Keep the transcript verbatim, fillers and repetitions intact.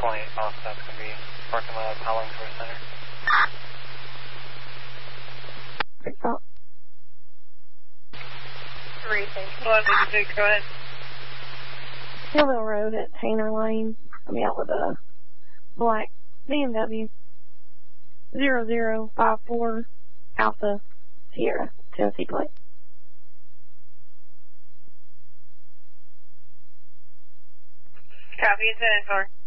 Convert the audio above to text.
twenty off, that's going to be parking lot of Hollingsworth Center. Great stop. Three, thank you. What did you do? Go ahead. Hillville Road at Tainer Lane. I'm out with a black B M W zero zero five four Alpha Sierra Tennessee plate. Copy, it's in for.